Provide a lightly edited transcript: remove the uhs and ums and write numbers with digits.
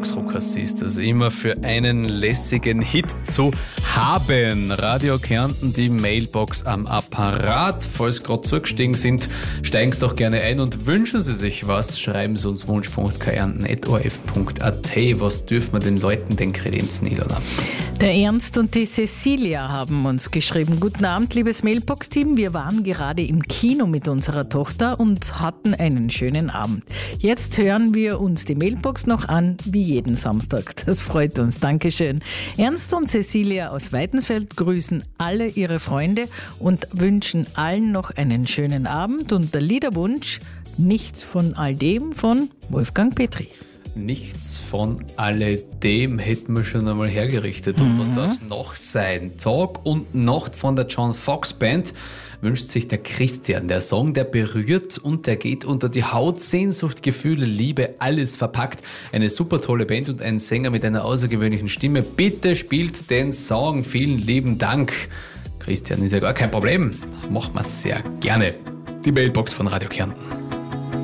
Volksrockers ist, also immer für einen lässigen Hit zu haben. Radio Kärnten, die Mailbox am Apparat. Falls gerade zugestiegen sind, steigen Sie doch gerne ein und wünschen Sie sich was. Schreiben Sie uns wunsch.kärnten.orf.at. Was dürfen wir den Leuten denn kredenzen, Ilona? Der Ernst und die Cecilia haben uns geschrieben. Guten Abend, liebes Mailbox-Team. Wir waren gerade im Kino mit unserer Tochter und hatten einen schönen Abend. Jetzt hören wir uns die Mailbox noch an, wie jeden Samstag. Das freut uns. Dankeschön. Ernst und Cecilia aus Weitensfeld grüßen alle ihre Freunde und wünschen allen noch einen schönen Abend. Und der Liederwunsch, nichts von all dem, von Wolfgang Petri. Nichts von alledem hätten wir schon einmal hergerichtet. Und was darf es noch sein? Tag und Nacht von der John Fox Band wünscht sich der Christian. Der Song, der berührt und der geht unter die Haut. Sehnsucht, Gefühle, Liebe, alles verpackt. Eine super tolle Band und ein Sänger mit einer außergewöhnlichen Stimme. Bitte spielt den Song. Vielen lieben Dank. Christian, ist ja gar kein Problem. Machen wir sehr gerne. Die Mailbox von Radio Kärnten.